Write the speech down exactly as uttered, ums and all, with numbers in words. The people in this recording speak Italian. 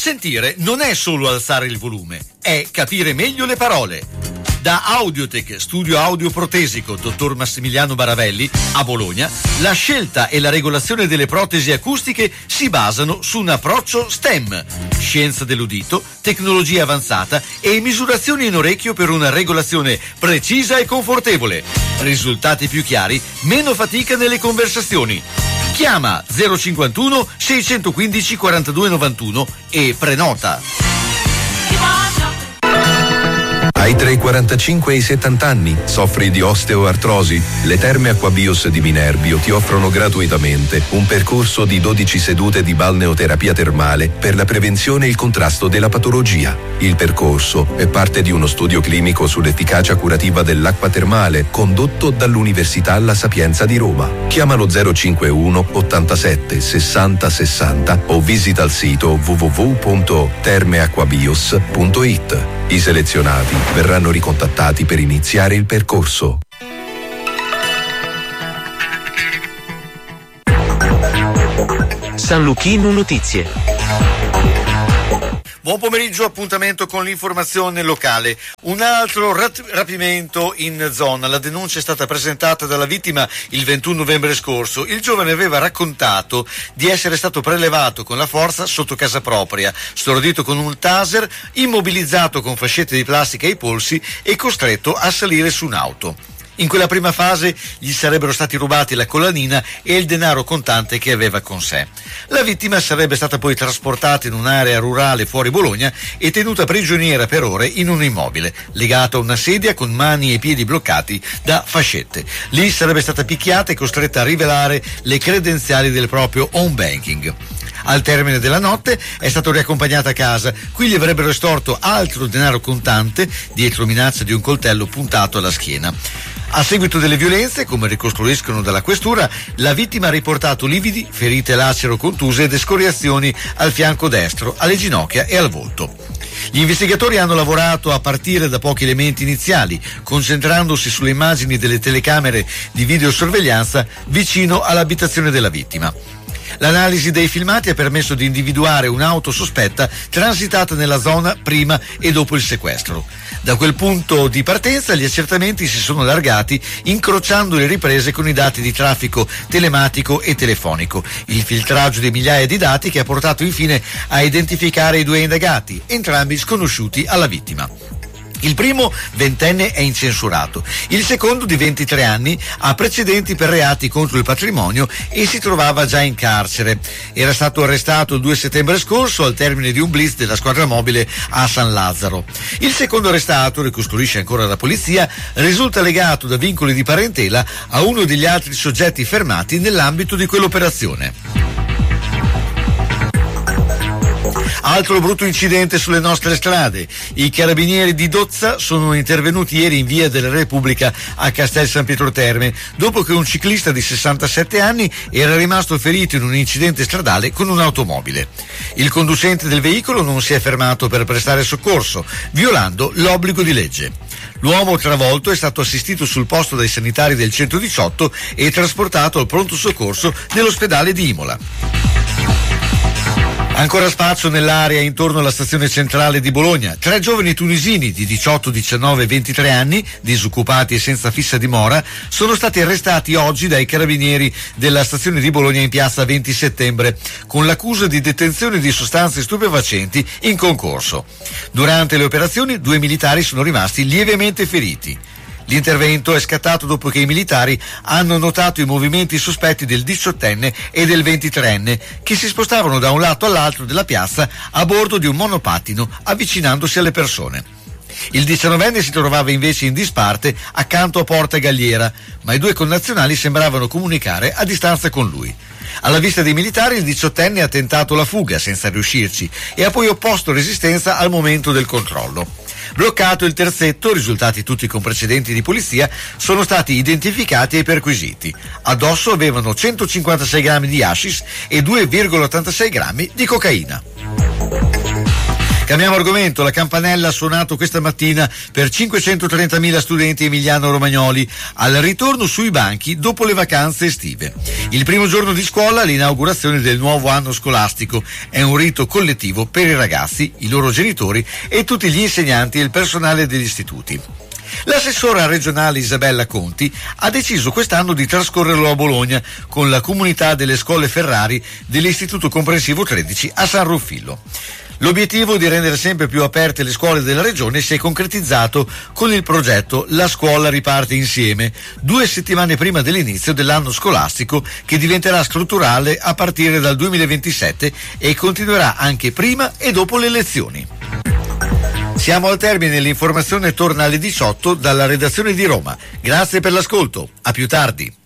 Sentire non è solo alzare il volume, è capire meglio le parole. Da Audiotech, studio audio protesico, dottor Massimiliano Baravelli, a Bologna, la scelta e la regolazione delle protesi acustiche si basano su un approccio STEM, scienza dell'udito, tecnologia avanzata e misurazioni in orecchio per una regolazione precisa e confortevole. Risultati più chiari, meno fatica nelle conversazioni. Chiama zero cinquantuno seicentoquindici quarantadue novantuno e prenota. Hai tra i quarantacinque e i settanta anni? Soffri di osteoartrosi? Le Terme Acquabios di Minerbio ti offrono gratuitamente un percorso di dodici sedute di balneoterapia termale per la prevenzione e il contrasto della patologia. Il percorso è parte di uno studio clinico sull'efficacia curativa dell'acqua termale condotto dall'Università La Sapienza di Roma. Chiamalo zero cinquantuno ottantasette sessanta sessanta o visita il sito w w w punto termeacquabios punto i t. I selezionati verranno ricontattati per iniziare il percorso. San Luchino Notizie. Buon pomeriggio, appuntamento con l'informazione locale. Un altro rat- rapimento in zona. La denuncia è stata presentata dalla vittima il ventuno novembre scorso. Il giovane aveva raccontato di essere stato prelevato con la forza sotto casa propria, stordito con un taser, immobilizzato con fascette di plastica ai polsi e costretto a salire su un'auto. In quella prima fase gli sarebbero stati rubati la collanina e il denaro contante che aveva con sé. La vittima sarebbe stata poi trasportata in un'area rurale fuori Bologna e tenuta prigioniera per ore in un immobile, legata a una sedia con mani e piedi bloccati da fascette. Lì sarebbe stata picchiata e costretta a rivelare le credenziali del proprio home banking. Al termine della notte è stato riaccompagnato a casa. Qui gli avrebbero estorto altro denaro contante dietro minaccia di un coltello puntato alla schiena. A seguito delle violenze, come ricostruiscono dalla questura, la vittima ha riportato lividi, ferite lacero contuse ed escoriazioni al fianco destro, alle ginocchia e al volto. Gli investigatori hanno lavorato a partire da pochi elementi iniziali, concentrandosi sulle immagini delle telecamere di videosorveglianza vicino all'abitazione della vittima. L'analisi dei filmati ha permesso di individuare un'auto sospetta transitata nella zona prima e dopo il sequestro. Da quel punto di partenza gli accertamenti si sono allargati, incrociando le riprese con i dati di traffico telematico e telefonico, il filtraggio di migliaia di dati che ha portato infine a identificare i due indagati, entrambi sconosciuti alla vittima. Il primo, ventenne, è incensurato. Il secondo, di ventitré anni, ha precedenti per reati contro il patrimonio e si trovava già in carcere. Era stato arrestato il due settembre scorso al termine di un blitz della squadra mobile a San Lazzaro. Il secondo arrestato, ricostruisce ancora la polizia, risulta legato da vincoli di parentela a uno degli altri soggetti fermati nell'ambito di quell'operazione. Altro brutto incidente sulle nostre strade. I carabinieri di Dozza sono intervenuti ieri in via della Repubblica a Castel San Pietro Terme, dopo che un ciclista di sessantasette anni era rimasto ferito in un incidente stradale con un'automobile. Il conducente del veicolo non si è fermato per prestare soccorso, violando l'obbligo di legge. L'uomo travolto è stato assistito sul posto dai sanitari del centodiciotto e trasportato al pronto soccorso dell'ospedale di Imola. Ancora spazio nell'area intorno alla stazione centrale di Bologna. Tre giovani tunisini di diciotto, diciannove e ventitré anni, disoccupati e senza fissa dimora, sono stati arrestati oggi dai carabinieri della stazione di Bologna in piazza venti settembre, con l'accusa di detenzione di sostanze stupefacenti in concorso. Durante le operazioni, due militari sono rimasti lievemente feriti. L'intervento è scattato dopo che i militari hanno notato i movimenti sospetti del diciottenne e del ventitreenne che si spostavano da un lato all'altro della piazza a bordo di un monopattino avvicinandosi alle persone. Il diciannovenne si trovava invece in disparte accanto a Porta Galliera, ma i due connazionali sembravano comunicare a distanza con lui. Alla vista dei militari il diciottenne ha tentato la fuga senza riuscirci e ha poi opposto resistenza al momento del controllo. Bloccato il terzetto, risultati tutti con precedenti di polizia, sono stati identificati e perquisiti. Addosso avevano centocinquantasei grammi di hashish e due virgola ottantasei grammi di cocaina. Cambiamo argomento. La campanella ha suonato questa mattina per cinquecentotrentamila studenti emiliano-romagnoli al ritorno sui banchi dopo le vacanze estive. Il primo giorno di scuola, l'inaugurazione del nuovo anno scolastico, è un rito collettivo per i ragazzi, i loro genitori e tutti gli insegnanti e il personale degli istituti. L'assessora regionale Isabella Conti ha deciso quest'anno di trascorrerlo a Bologna con la comunità delle scuole Ferrari dell'Istituto Comprensivo tredici a San Ruffillo. L'obiettivo di rendere sempre più aperte le scuole della regione si è concretizzato con il progetto La scuola riparte insieme, due settimane prima dell'inizio dell'anno scolastico, che diventerà strutturale a partire dal duemilaventisette e continuerà anche prima e dopo le elezioni. Siamo al termine, l'informazione torna alle diciotto dalla redazione di Roma. Grazie per l'ascolto, a più tardi.